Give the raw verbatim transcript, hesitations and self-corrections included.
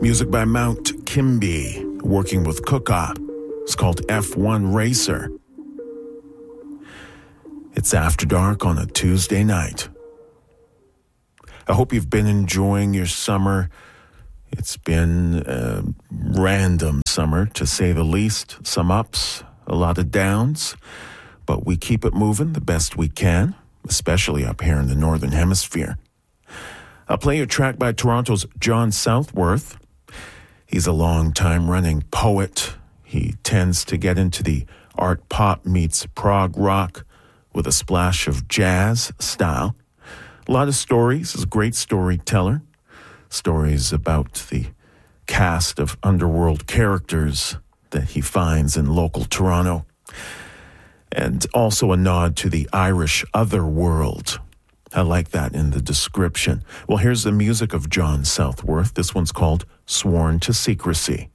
Music by Mount Kimby, working with Kuka. It's called F one Racer. It's After Dark on a Tuesday night. I hope you've been enjoying your summer. It's been a random summer, to say the least. Some ups, a lot of downs, but we keep it moving the best we can, especially up here in the Northern Hemisphere. I'll play a track by Toronto's John Southworth. He's a long-time running poet. He tends to get into the art pop meets prog rock with a splash of jazz style. A lot of stories. He's a great storyteller. Stories about the cast of underworld characters that he finds in local Toronto. And also a nod to the Irish otherworld. I like that in the description. Well, here's the music of John Southworth. This one's called Sworn to Secrecy.